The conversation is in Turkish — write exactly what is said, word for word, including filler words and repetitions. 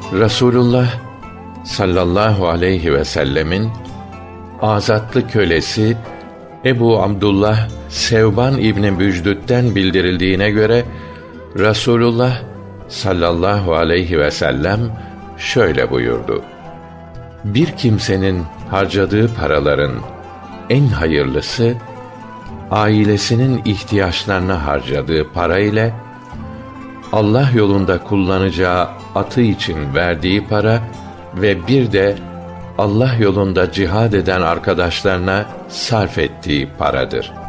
Resulullah sallallahu aleyhi ve sellemin azatlı kölesi Ebu Abdullah Sevban İbni Bücdüd'den bildirildiğine göre Resulullah sallallahu aleyhi ve sellem şöyle buyurdu: Bir kimsenin harcadığı paraların en hayırlısı, ailesinin ihtiyaçlarını harcadığı para ile Allah yolunda kullanacağı atı için verdiği para ve bir de Allah yolunda cihad eden arkadaşlarına sarf ettiği paradır.